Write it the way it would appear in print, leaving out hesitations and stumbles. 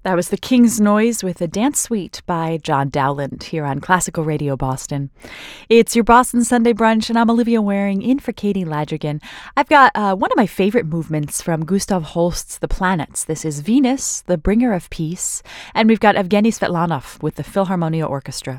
That was The King's Noise with a Dance Suite by John Dowland here on Classical Radio Boston. It's your Boston Sunday Brunch, and I'm Olivia Waring in for Katie Ladrigan. I've got one of my favorite movements from Gustav Holst's The Planets. This is Venus, the Bringer of Peace, and we've got Evgeny Svetlanov with the Philharmonia Orchestra.